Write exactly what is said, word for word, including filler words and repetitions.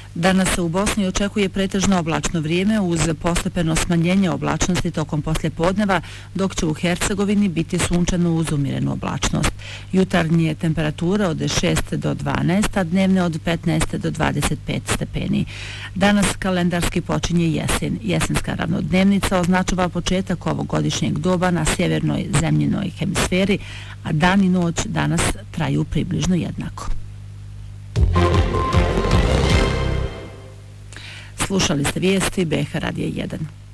Danas se u Bosni očekuje pretežno oblačno vrijeme uz postepeno smanjenje oblačnosti tokom poslijepodneva, dok će u Hercegovini biti sunčano uz umjerenu oblačnost. Jutarnje temperature od šest do dvanaest, a dnevne od petnaest do dvadeset pet stepeni. Danas kalendarski počinje jesen. Jesenska ravnodnevnica označava početak ovogodišnjeg doba na sjevernoj zemljinoj hemisferi, a dan i noć danas traju približno jednako. Slušali ste vijesti B H Radija jedan.